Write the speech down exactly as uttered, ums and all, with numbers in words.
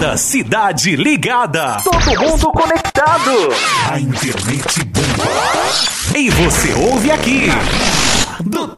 Toda cidade ligada. Todo mundo conectado. A internet bomba. E você ouve aqui. Do